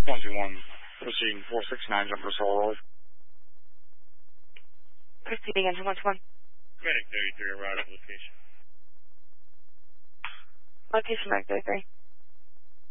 121, proceeding 469, jumper solo. Proceeding into 121. Medic 33, arrived at location. Location Medic 33.